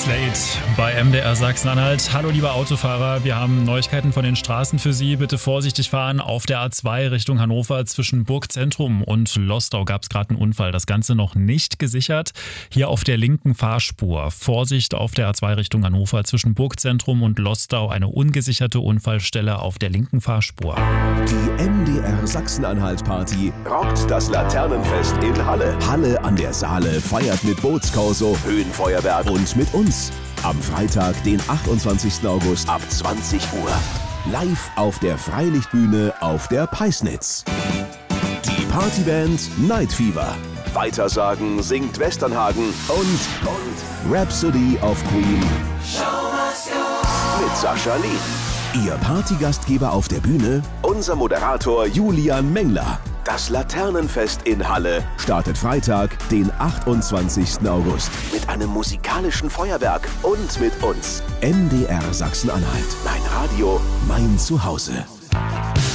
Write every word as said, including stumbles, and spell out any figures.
Slate bei M D R Sachsen-Anhalt. Hallo liebe Autofahrer, wir haben Neuigkeiten von den Straßen für Sie. Bitte vorsichtig fahren. Auf der A zwei Richtung Hannover zwischen Burgzentrum und Lostau gab es gerade einen Unfall. Das Ganze noch nicht gesichert. Hier auf der linken Fahrspur. Vorsicht auf der A zwei Richtung Hannover zwischen Burgzentrum und Lostau. Eine ungesicherte Unfallstelle auf der linken Fahrspur. Die M D R Sachsen-Anhalt-Party rockt das Laternenfest in Halle. Halle an der Saale feiert mit Bootskorso, Höhenfeuerwerk und mit uns. Am Freitag, den achtundzwanzigsten August ab zwanzig Uhr. Live auf der Freilichtbühne auf der Peisnitz. Die Partyband Night Fever. Weitersagen singt Westernhagen und, und Rhapsody of Queen mit Sascha Lied. Ihr Partygastgeber auf der Bühne, unser Moderator Julian Mengler. Das Laternenfest in Halle startet Freitag, den achtundzwanzigsten August. Mit einem musikalischen Feuerwerk und mit uns. M D R Sachsen-Anhalt. Mein Radio, mein Zuhause.